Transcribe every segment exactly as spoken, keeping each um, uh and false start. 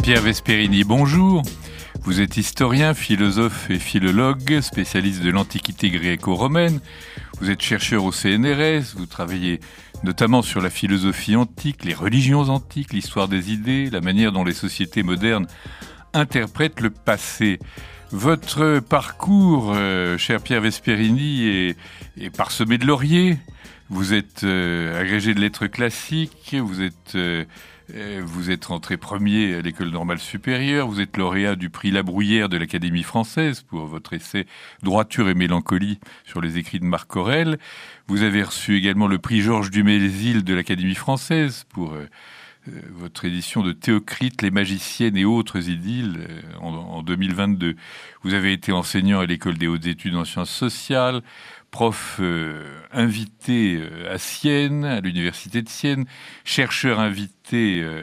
Pierre Vesperini, bonjour. Vous êtes historien, philosophe et philologue, spécialiste de l'Antiquité gréco-romaine. Vous êtes chercheur au C N R S, vous travaillez notamment sur la philosophie antique, les religions antiques, l'histoire des idées, la manière dont les sociétés modernes interprètent le passé. Votre parcours, euh, cher Pierre Vesperini, est, est parsemé de lauriers. Vous êtes euh, agrégé de lettres classiques, vous êtes... Euh, Vous êtes rentré premier à l'École normale supérieure, vous êtes lauréat du prix La Bruyère de l'Académie française pour votre essai Droiture et mélancolie sur les écrits de Marc Aurèle. Vous avez reçu également le prix Georges Dumézil de l'Académie française pour euh, votre édition de Théocrite, les magiciennes et autres idylles euh, en, en deux mille vingt-deux. Vous avez été enseignant à l'École des hautes études en sciences sociales, prof euh, invité euh, à Sienne, à l'université de Sienne, chercheur invité euh,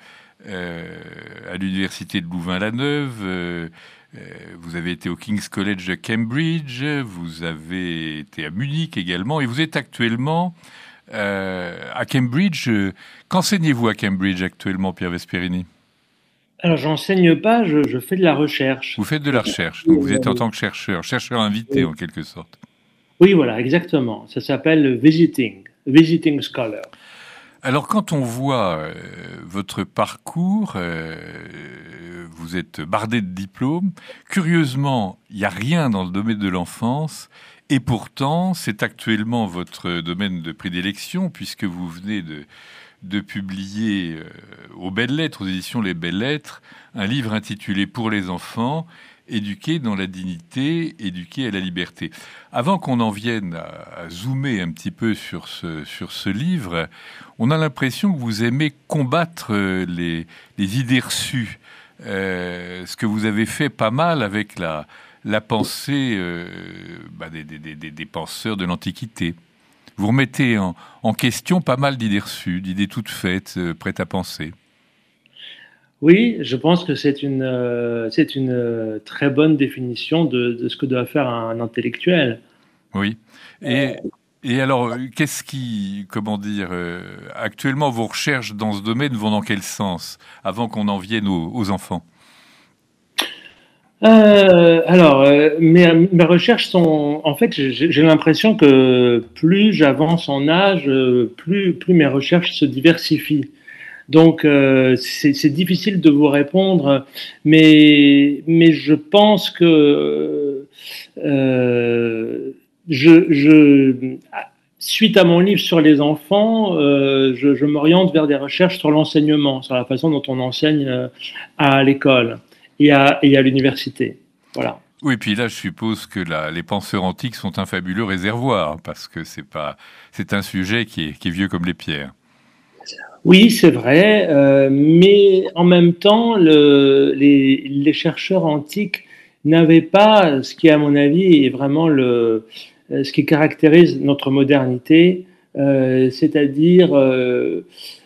euh, à l'université de Louvain-la-Neuve. Euh, euh, vous avez été au King's College de Cambridge, vous avez été à Munich également, et vous êtes actuellement euh, à Cambridge. Qu'enseignez-vous à Cambridge actuellement, Pierre Vesperini ? Alors, j'enseigne pas, je, je fais de la recherche. Vous faites de la recherche, donc vous êtes en tant que chercheur, chercheur invité en quelque sorte. Oui, voilà, exactement. Ça s'appelle visiting, visiting scholar. Alors, quand on voit euh, votre parcours, euh, vous êtes bardé de diplômes. Curieusement, il n'y a rien dans le domaine de l'enfance. Et pourtant, c'est actuellement votre domaine de prédilection, puisque vous venez de, de publier euh, aux Belles Lettres, aux éditions Les Belles Lettres, un livre intitulé « Pour les enfants ». Éduquer dans la dignité, éduquer à la liberté. Avant qu'on en vienne à, à zoomer un petit peu sur ce, sur ce livre, on a l'impression que vous aimez combattre les, les idées reçues. Euh, ce que vous avez fait pas mal avec la, la pensée euh, bah des, des, des, des penseurs de l'Antiquité. Vous remettez en, en question pas mal d'idées reçues, d'idées toutes faites, euh, prêtes à penser. Oui, je pense que c'est une, euh, c'est une euh, très bonne définition de, de ce que doit faire un intellectuel. Oui. Et, et alors, qu'est-ce qui, comment dire, euh, actuellement, vos recherches dans ce domaine vont dans quel sens, avant qu'on en vienne aux, aux enfants ? Euh, alors, euh, mes, mes recherches sont, en fait, j'ai, j'ai l'impression que plus j'avance en âge, plus, plus mes recherches se diversifient. Donc, euh, c'est, c'est difficile de vous répondre, mais, mais je pense que euh, je, je, suite à mon livre sur les enfants, euh, je, je m'oriente vers des recherches sur l'enseignement, sur la façon dont on enseigne à l'école et à, et à l'université. Voilà. Oui, puis là, je suppose que la, les penseurs antiques sont un fabuleux réservoir, parce que c'est pas, c'est un sujet qui est, qui est vieux comme les pierres. Oui, c'est vrai, euh, mais en même temps, le, les, les chercheurs antiques n'avaient pas ce qui, à mon avis, est vraiment le, ce qui caractérise notre modernité, euh, c'est-à-dire euh,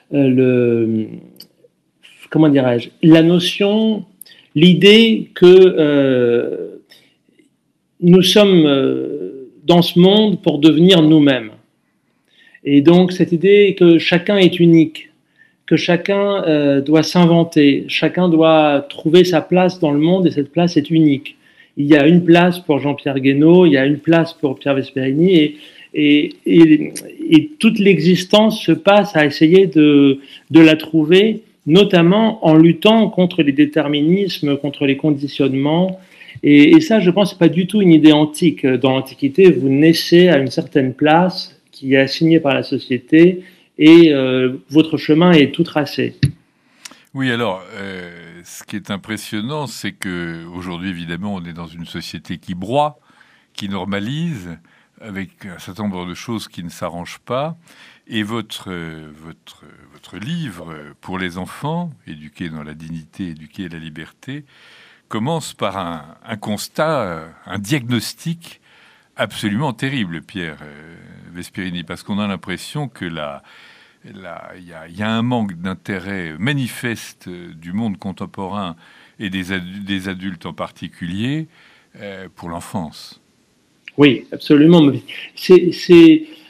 le, comment dirais-je, la notion, l'idée que euh, nous sommes dans ce monde pour devenir nous-mêmes. Et donc, cette idée que chacun est unique, que chacun euh, doit s'inventer, chacun doit trouver sa place dans le monde et cette place est unique. Il y a une place pour Jean-Pierre Guénaud, il y a une place pour Pierre Vesperini et, et, et, et toute l'existence se passe à essayer de, de la trouver, notamment en luttant contre les déterminismes, contre les conditionnements. Et, et ça, je pense, c'est pas du tout une idée antique. Dans l'Antiquité, vous naissez à une certaine place qui est assigné par la société et euh, votre chemin est tout tracé. Oui, alors, euh, ce qui est impressionnant, c'est que aujourd'hui, évidemment, on est dans une société qui broie, qui normalise, avec un certain nombre de choses qui ne s'arrangent pas. Et votre, votre, votre livre pour les enfants, Éduquer dans la dignité, éduquer à la liberté, commence par un, un constat, un diagnostic absolument terrible, Pierre Vesperini, parce qu'on a l'impression que là, là, il y a, y a un manque d'intérêt manifeste du monde contemporain et des, adu- des adultes en particulier euh, pour l'enfance. Oui, absolument. C'est, c'est,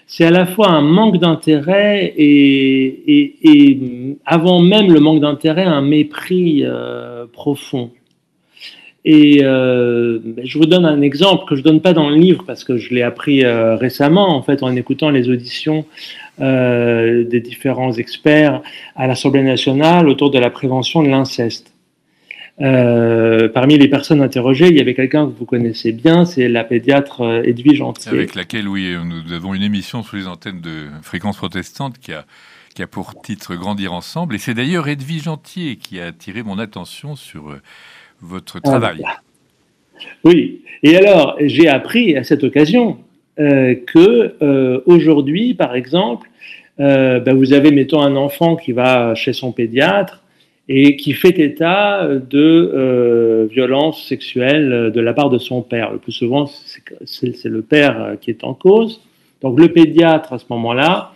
c'est à la fois un manque d'intérêt et, et, et avant même le manque d'intérêt, un mépris euh, profond. Et euh, je vous donne un exemple que je ne donne pas dans le livre parce que je l'ai appris euh, récemment, en fait, en écoutant les auditions euh, des différents experts à l'Assemblée nationale autour de la prévention de l'inceste. Euh, parmi les personnes interrogées, il y avait quelqu'un que vous connaissez bien, c'est la pédiatre Edwige Antier. Avec laquelle, oui, nous avons une émission sur les antennes de Fréquence Protestante qui a, qui a pour titre Grandir ensemble. Et c'est d'ailleurs Edwige Antier qui a attiré mon attention sur euh, votre travail. Ah, oui, et alors j'ai appris à cette occasion euh, que euh, aujourd'hui, par exemple, euh, ben vous avez, mettons, un enfant qui va chez son pédiatre et qui fait état de euh, violences sexuelles de la part de son père. Le plus souvent, c'est, c'est, c'est le père qui est en cause. Donc le pédiatre, à ce moment-là,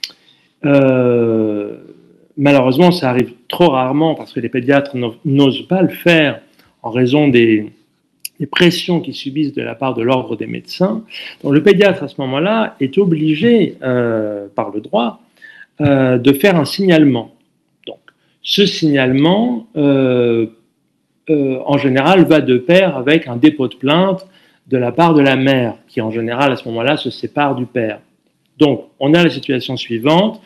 euh, malheureusement, ça arrive trop rarement parce que les pédiatres n'osent pas le faire en raison des, des pressions qu'ils subissent de la part de l'ordre des médecins. Donc le pédiatre, à ce moment-là, est obligé, euh, par le droit, euh, de faire un signalement. Ce signalement, euh, euh, en général, va de pair avec un dépôt de plainte de la part de la mère, qui en général, à ce moment-là, se sépare du père. Donc, on a la situation suivante.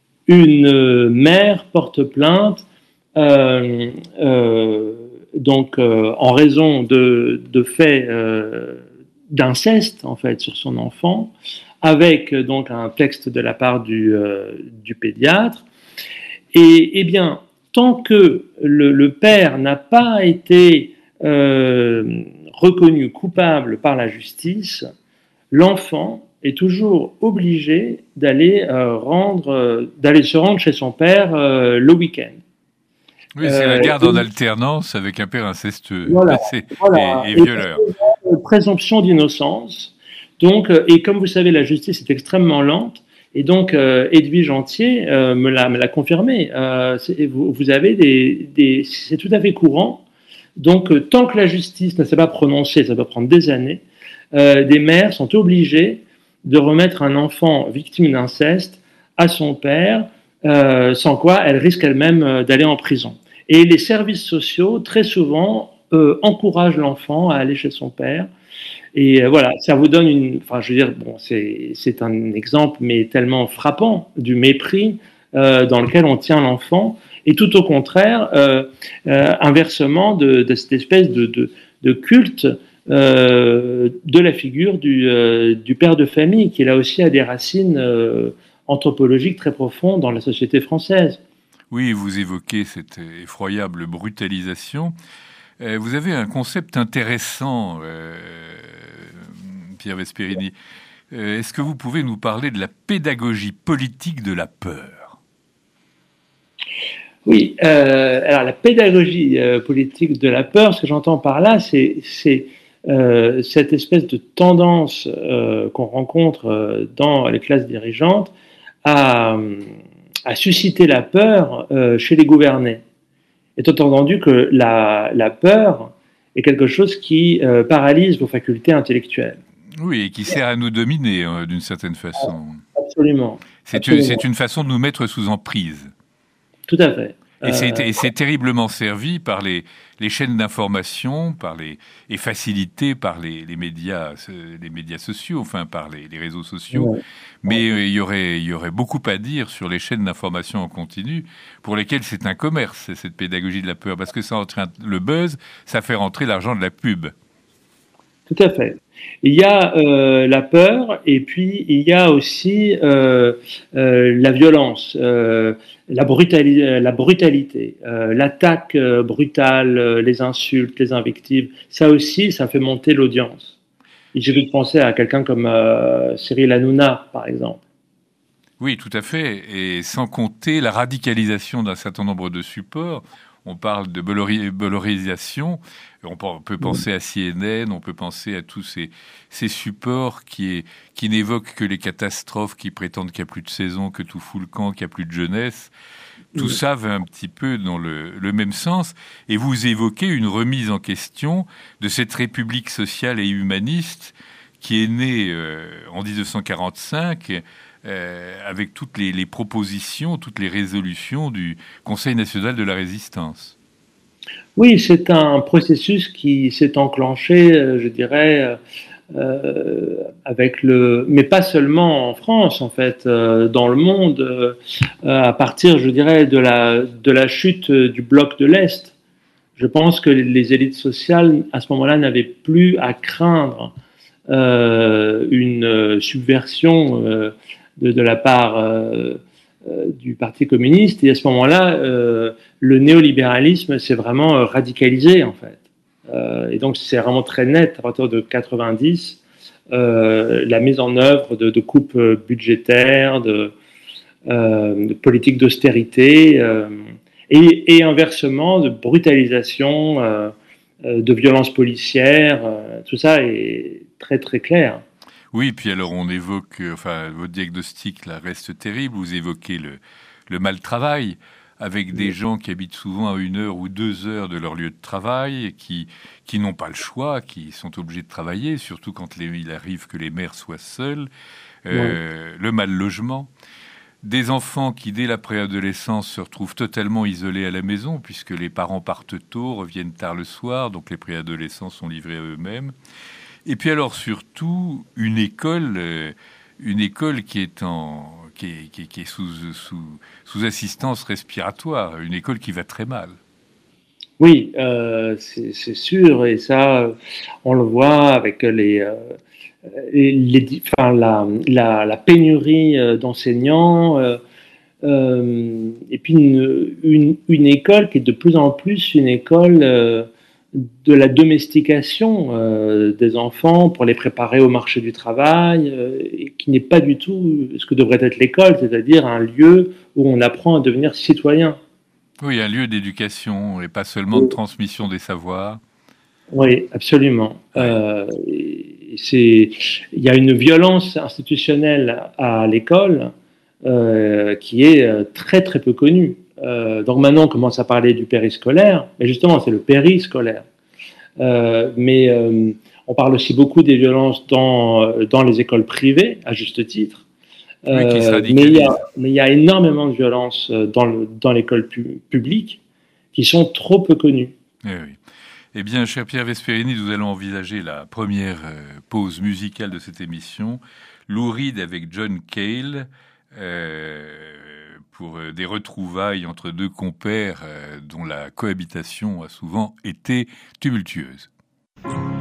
Une mère porte plainte euh, euh, donc, euh, en raison de, de faits euh, d'inceste, en fait, sur son enfant, avec donc un texte de la part du, euh, du pédiatre. Et, eh bien, tant que le, le père n'a pas été euh, reconnu coupable par la justice, l'enfant est toujours obligé d'aller, euh, rendre, euh, d'aller se rendre chez son père euh, le week-end. Oui, c'est euh, la garde en alternance avec un père incestueux voilà, et, voilà. et, et violeur. Et présomption d'innocence. Donc, et comme vous savez, la justice est extrêmement lente. Et donc, euh, Edwige Antier euh, me, l'a, me l'a confirmé. Euh, vous, vous avez des, des, c'est tout à fait courant. Donc, euh, tant que la justice ne s'est pas prononcée, ça peut prendre des années, euh, des mères sont obligées de remettre un enfant victime d'inceste à son père, euh, sans quoi elle risque elle-même d'aller en prison. Et les services sociaux, très souvent, euh, encouragent l'enfant à aller chez son père. Et euh, voilà, ça vous donne une... Enfin, je veux dire, bon, c'est, c'est un exemple, mais tellement frappant, du mépris euh, dans lequel on tient l'enfant. Et tout au contraire, euh, euh, inversement, de, de cette espèce de, de, de culte euh, de la figure du, euh, du père de famille, qui là aussi a des racines euh, anthropologiques très profondes dans la société française. Oui, vous évoquez cette effroyable brutalisation. Euh, vous avez un concept intéressant, euh, Pierre Vesperini. Euh, est-ce que vous pouvez nous parler de la pédagogie politique de la peur ? Oui, euh, alors la pédagogie euh, politique de la peur, ce que j'entends par là, c'est, c'est euh, cette espèce de tendance euh, qu'on rencontre euh, dans les classes dirigeantes à, à susciter la peur euh, chez les gouvernés. Étant entendu que la, la peur est quelque chose qui euh, paralyse vos facultés intellectuelles. Oui, et qui sert à nous dominer euh, d'une certaine façon. Absolument. C'est, Absolument. Une, c'est une façon de nous mettre sous emprise. Tout à fait. Et, euh... c'est, et c'est terriblement servi par les, les chaînes d'information, par les, et facilité par les, les, médias, les médias sociaux, enfin par les, les réseaux sociaux. Ouais. Mais euh, il y aurait, il y aurait beaucoup à dire sur les chaînes d'information en continu, pour lesquelles c'est un commerce, cette pédagogie de la peur, parce que ça entraîne le buzz, ça fait rentrer l'argent de la pub. Tout à fait. Il y a euh, la peur et puis il y a aussi euh, euh, la violence, euh, la, brutali- la brutalité, euh, l'attaque euh, brutale, euh, les insultes, les invectives. Ça aussi, ça fait monter l'audience. Il suffit de penser à quelqu'un comme euh, Cyril Hanouna, par exemple. Oui, tout à fait. Et sans compter la radicalisation d'un certain nombre de supports. On parle de bollorisation, on peut penser à C N N, on peut penser à tous ces, ces supports qui, est, qui n'évoquent que les catastrophes, qui prétendent qu'il n'y a plus de saison, que tout fout le camp, qu'il n'y a plus de jeunesse. Tout ça va un petit peu dans le, le même sens. Et vous évoquez une remise en question de cette république sociale et humaniste qui est né euh, en dix-neuf cent quarante-cinq euh, avec toutes les, les propositions, toutes les résolutions du Conseil national de la résistance. Oui, c'est un processus qui s'est enclenché, euh, je dirais, euh, avec le, mais pas seulement en France, en fait, euh, dans le monde, euh, à partir, je dirais, de la de la chute du bloc de l'Est. Je pense que les élites sociales, à ce moment-là, n'avaient plus à craindre euh, une subversion euh, de, de la part euh, euh, du Parti communiste. Et à ce moment-là, euh, le néolibéralisme s'est vraiment euh, radicalisé, en fait. Euh, et donc, c'est vraiment très net à partir de quatre-vingt-dix, euh, la mise en œuvre de, de coupes budgétaires, de, euh, de politiques d'austérité. Euh, Et, et inversement, de brutalisation, euh, de violences policières, euh, tout ça est très très clair. Oui, puis alors on évoque, enfin votre diagnostic là reste terrible, vous évoquez le, le mal-travail, avec des gens qui habitent souvent à une heure ou deux heures de leur lieu de travail, et qui, qui n'ont pas le choix, qui sont obligés de travailler, surtout quand les, il arrive que les mères soient seules, euh, ouais. Le mal-logement. Des enfants qui, dès la préadolescence, se retrouvent totalement isolés à la maison, puisque les parents partent tôt, reviennent tard le soir, donc les préadolescents sont livrés à eux-mêmes. Et puis alors, surtout, une école, euh, une école qui est, en, qui est, qui est, qui est sous, sous, sous assistance respiratoire, une école qui va très mal. Oui, euh, c'est, c'est sûr, et ça, on le voit avec les... Euh Les, enfin, la, la, la pénurie d'enseignants, euh, euh, et puis une, une, une école qui est de plus en plus une école euh, de la domestication euh, des enfants pour les préparer au marché du travail, euh, et qui n'est pas du tout ce que devrait être l'école, c'est-à-dire un lieu où on apprend à devenir citoyen. Oui, un lieu d'éducation et pas seulement de transmission des savoirs. Oui, absolument. Ouais. Euh, c'est, il y a une violence institutionnelle à l'école euh, qui est très très peu connue. Euh, donc maintenant on commence à parler du périscolaire, mais justement c'est le périscolaire. Euh, mais euh, on parle aussi beaucoup des violences dans, dans les écoles privées, à juste titre. Oui, qui se mais il y a, mais il y a énormément de violences dans, le, dans l'école pu, publique qui sont trop peu connues. Oui, oui. Eh bien, cher Pierre Vesperini, nous allons envisager la première euh, pause musicale de cette émission, Lou Reed avec John Cale, euh, pour euh, des retrouvailles entre deux compères euh, dont la cohabitation a souvent été tumultueuse.